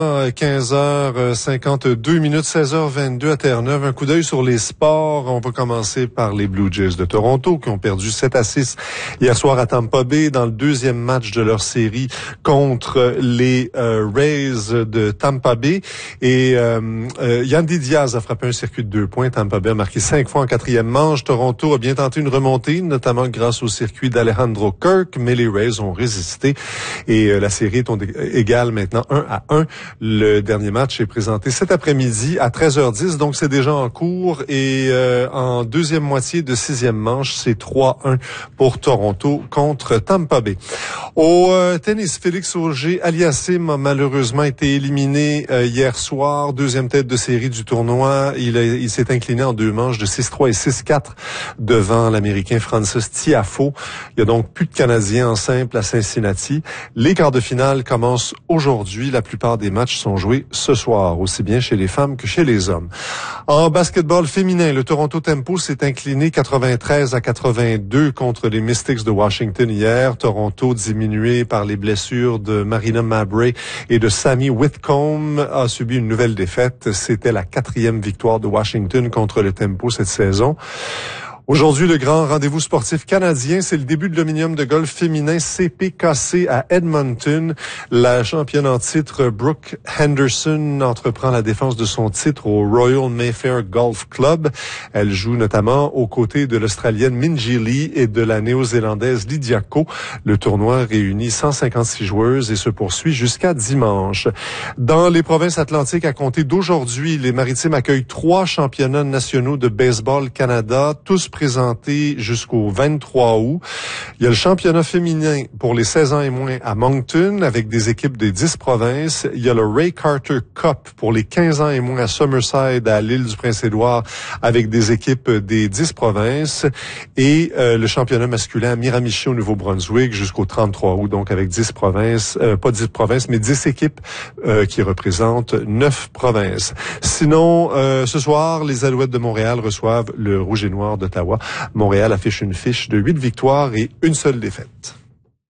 15h52 minutes, 16h22 à Terre-Neuve. Un coup d'œil sur les sports. On va commencer par les Blue Jays de Toronto qui ont perdu 7-6 hier soir à Tampa Bay dans le deuxième match de leur série contre les Rays de Tampa Bay. Et Yandy Diaz a frappé un circuit de 2 points. Tampa Bay a marqué 5 fois en quatrième manche. Toronto a bien tenté une remontée, notamment grâce au circuit d'Alejandro Kirk, mais les Rays ont résisté. Et la série est égale maintenant 1-1. Le dernier match est présenté cet après-midi à 13h10, donc c'est déjà en cours. Et en deuxième moitié de sixième manche, c'est 3-1 pour Toronto contre Tampa Bay. Au tennis, Félix Auger-Aliassime a malheureusement été éliminé hier soir, deuxième tête de série du tournoi. Il s'est incliné en 2 manches de 6-3 et 6-4 devant l'Américain Frances Tiafoe. Il y a donc plus de Canadiens en simple à Cincinnati. Les quarts de finale commencent aujourd'hui. La plupart des matchs sont joués ce soir, aussi bien chez les femmes que chez les hommes. En basketball féminin, le Toronto Tempo s'est incliné 93-82 contre les Mystics de Washington hier. Toronto, diminué par les blessures de Marina Mabrey et de Sammy Whitcomb, a subi une nouvelle défaite. C'était la 4e victoire de Washington contre le Tempo cette saison. Aujourd'hui, le grand rendez-vous sportif canadien, c'est le début de l'Omnium de golf féminin CPKC à Edmonton. La championne en titre Brooke Henderson entreprend la défense de son titre au Royal Mayfair Golf Club. Elle joue notamment aux côtés de l'Australienne Minjee Lee et de la Néo-Zélandaise Lydia Ko. Le tournoi réunit 156 joueuses et se poursuit jusqu'à dimanche. Dans les provinces atlantiques, à compter d'aujourd'hui, les Maritimes accueillent 3 championnats nationaux de baseball Canada, tous présenté jusqu'au 23 août. Il y a le championnat féminin pour les 16 ans et moins à Moncton avec des équipes des 10 provinces. Il y a le Ray Carter Cup pour les 15 ans et moins à Summerside à l'île du Prince-Édouard avec des équipes des 10 provinces. Et le championnat masculin à Miramichi au Nouveau-Brunswick jusqu'au 33 août, donc avec 10 provinces, pas 10 provinces, mais 10 équipes qui représentent 9 provinces. Sinon, ce soir, les Alouettes de Montréal reçoivent le Rouge et Noir d'Ottawa. Montréal affiche une fiche de 8 victoires et une seule défaite.